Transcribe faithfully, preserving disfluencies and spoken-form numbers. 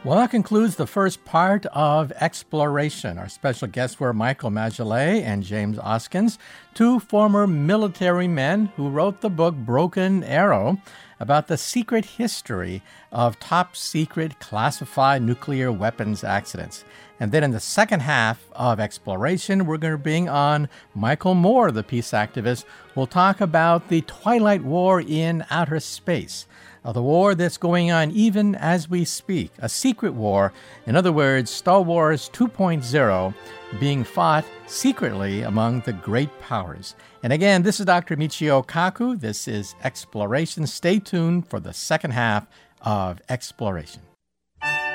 Well, that concludes the first part of Exploration. Our special guests were Michael Magillet and James Oskins, two former military men who wrote the book Broken Arrow about the secret history of top-secret classified nuclear weapons accidents. And then in the second half of Exploration, we're going to bring on Michael Moore, the peace activist, who will talk about the Twilight War in outer space. Uh, the war that's going on even as we speak, a secret war. In other words, Star Wars two point oh being fought secretly among the great powers. And again, this is Doctor Michio Kaku. This is Exploration. Stay tuned for the second half of Exploration.